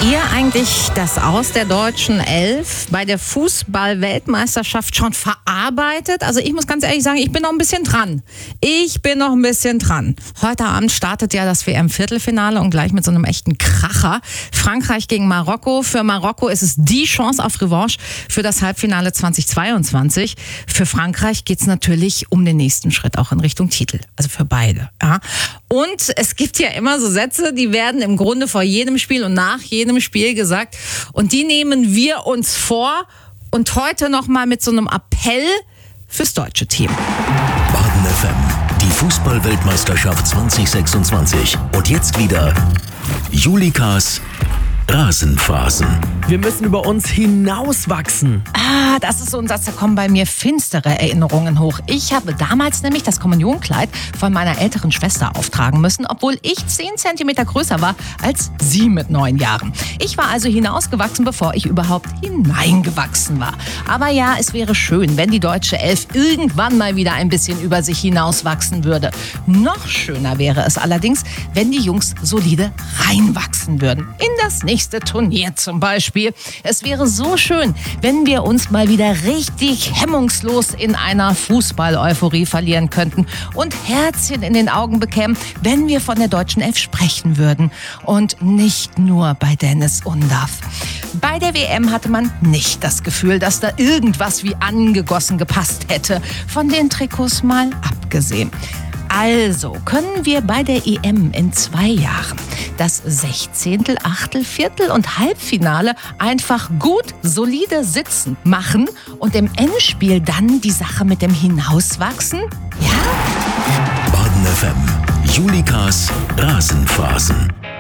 ihr eigentlich das Aus der deutschen Elf bei der Fußball-Weltmeisterschaft schon verarbeitet? Also ich muss ganz ehrlich sagen, ich bin noch ein bisschen dran. Heute Abend startet ja das WM-Viertelfinale und gleich mit so einem echten Kracher. Frankreich gegen Marokko. Für Marokko ist es die Chance auf Revanche für das Halbfinale 2022. Für Frankreich geht's natürlich um den nächsten Schritt, auch in Richtung Titel. Also für beide. Ja. Und es gibt ja immer so Sätze, die werden im Grunde vor jedem Spiel und nach jedem Spiel gesagt. Und die nehmen wir uns vor und heute nochmal mit so einem Appell fürs deutsche Team. Baden FM, die Fußball-Weltmeisterschaft 2026. Und jetzt wieder Julikas Rasenphasen. Wir müssen über uns hinauswachsen. Das ist so ein Satz, da kommen bei mir finstere Erinnerungen hoch. Ich habe damals nämlich das Kommunionkleid von meiner älteren Schwester auftragen müssen, obwohl ich 10 Zentimeter größer war als sie mit 9 Jahren. Ich war also hinausgewachsen, bevor ich überhaupt hineingewachsen war. Aber ja, es wäre schön, wenn die deutsche Elf irgendwann mal wieder ein bisschen über sich hinauswachsen würde. Noch schöner wäre es allerdings, wenn die Jungs solide reinwachsen würden. In das nächste Turnier zum Beispiel. Es wäre so schön, wenn wir uns mal wieder richtig hemmungslos in einer Fußball-Euphorie verlieren könnten und Herzchen in den Augen bekämen, wenn wir von der deutschen Elf sprechen würden. Und nicht nur bei Dennis Undaff. Bei der WM hatte man nicht das Gefühl, dass da irgendwas wie angegossen gepasst hätte. Von den Trikots mal abgesehen. Also können wir bei der EM in 2 Jahren das 16., Achtel-, Viertel- und Halbfinale einfach gut, solide sitzen machen und im Endspiel dann die Sache mit dem Hinauswachsen? Ja? Baden FM, Julikas Rasenphasen.